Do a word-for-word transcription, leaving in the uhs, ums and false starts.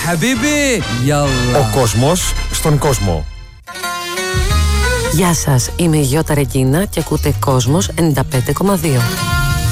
Χαμπίμπι, γιαλά. Ο κόσμος στον κόσμο. Γεια σας, είμαι η Γιώτα Ρεγκίνα και ακούτε Κόσμος ενενήντα πέντε κόμμα δύο.